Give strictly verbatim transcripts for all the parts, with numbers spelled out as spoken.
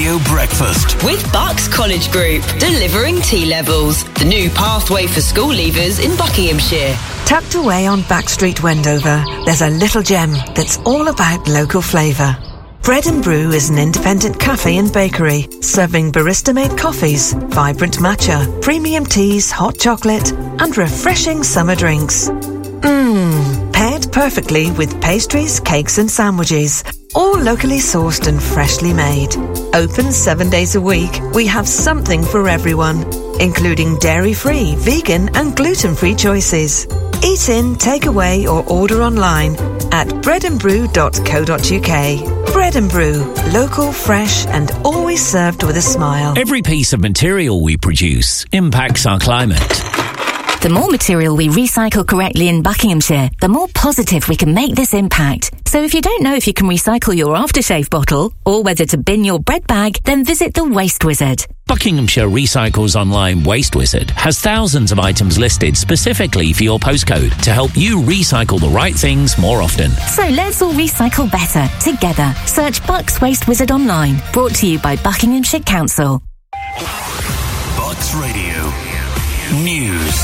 Radio Breakfast. With Bucks College Group, delivering T-levels. The new pathway for school leavers in Buckinghamshire. Tucked away on Backstreet, Wendover, there's a little gem that's all about local flavour. Bread and Brew is an independent cafe and bakery, serving barista-made coffees, vibrant matcha, premium teas, hot chocolate, and refreshing summer drinks. Mmm, paired perfectly with pastries, cakes and sandwiches, all locally sourced and freshly made. Open seven days a week, we have something for everyone, including dairy-free, vegan and gluten-free choices. Eat in, take away or order online at bread and brew dot co dot uk. Bread and Brew, local, fresh and always served with a smile. Every piece of material we produce impacts our climate. The more material we recycle correctly in Buckinghamshire, the more positive we can make this impact. So if you don't know if you can recycle your aftershave bottle or whether to bin your bread bag, then visit the Waste Wizard. Buckinghamshire Recycles Online Waste Wizard has thousands of items listed specifically for your postcode to help you recycle the right things more often. So let's all recycle better together. Search Bucks Waste Wizard online. Brought to you by Buckinghamshire Council. Bucks Radio News.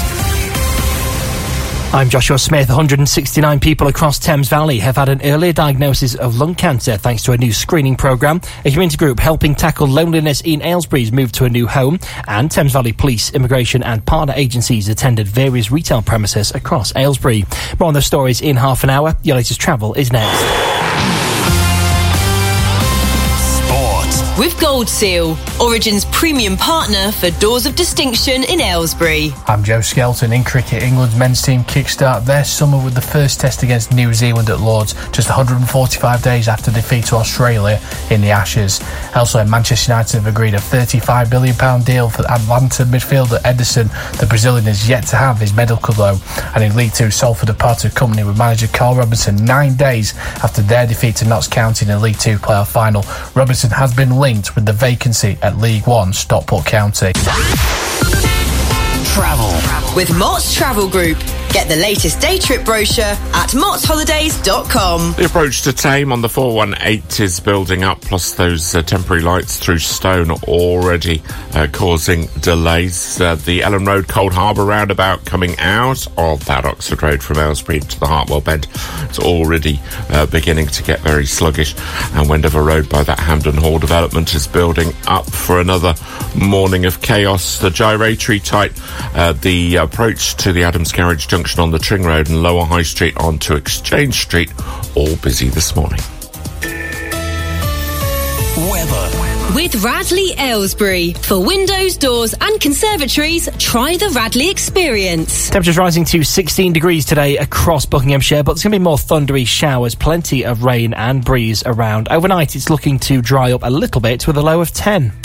I'm Joshua Smith. one hundred sixty-nine people across Thames Valley have had an earlier diagnosis of lung cancer thanks to a new screening programme. A community group helping tackle loneliness in Aylesbury's moved to a new home, and Thames Valley Police, immigration and partner agencies attended various retail premises across Aylesbury. More on those stories in half an hour. Your latest travel is next. With Gold Seal, Origin's premium partner for doors of distinction in Aylesbury. I'm Joe Skelton. In cricket, England's men's team kickstart their summer with the first test against New Zealand at Lords, just one hundred forty-five days after defeat to Australia in the Ashes. Elsewhere, Manchester United have agreed a thirty-five billion pounds deal for Atlanta midfielder Ederson. The Brazilian is yet to have his medical though. And in League Two, Salford have parted company with manager Carl Robinson nine days after their defeat to Notts County in the League Two playoff final. Robinson has been linked with the vacancy at League One Stockport County. Travel with Mott's Travel Group. Get the latest day trip brochure at motts holidays dot com. The approach to Tame on the four one eight is building up, plus those uh, temporary lights through Stone already uh, causing delays. Uh, the Ellen Road Cold Harbour roundabout coming out of that Oxford Road from Aylesbury to the Hartwell Bend. It's already uh, beginning to get very sluggish. And Wendover Road by that Hampden Hall development is building up for another morning of chaos. The gyratory tight, uh, the approach to the Adams Garage Junction on the Tring Road and Lower High Street onto Exchange Street, all busy this morning. Weather. With Radley Aylesbury. For windows, doors and conservatories, try the Radley experience. Temperatures rising to sixteen degrees today across Buckinghamshire, but there's going to be more thundery showers, plenty of rain and breeze around. Overnight, it's looking to dry up a little bit with a low of ten.